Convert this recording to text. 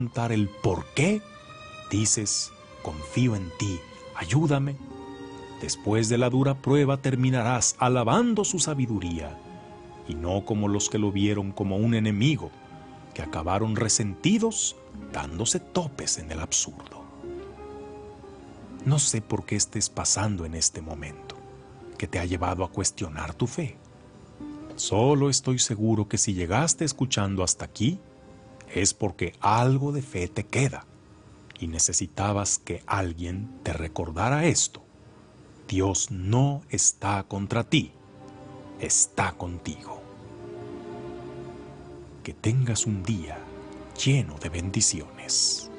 preguntar el por qué, dices, confío en ti, ayúdame. Después de la dura prueba terminarás alabando su sabiduría, y no como los que lo vieron como un enemigo, que acabaron resentidos dándose topes en el absurdo. No sé por qué estés pasando en este momento, que te ha llevado a cuestionar tu fe. Solo estoy seguro que si llegaste escuchando hasta aquí, es porque algo de fe te queda y necesitabas que alguien te recordara esto. Dios no está contra ti, está contigo. Que tengas un día lleno de bendiciones.